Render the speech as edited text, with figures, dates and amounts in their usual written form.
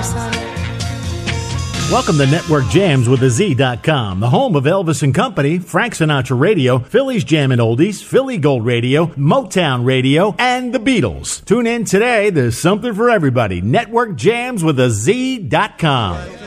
Welcome to Network Jams with a Z.com, the home of Elvis and Company, Frank Sinatra Radio, Philly's Jam and Oldies, Philly Gold Radio, Motown Radio, and the Beatles. Tune in today. There's something for everybody. Network Jams with a Z.com.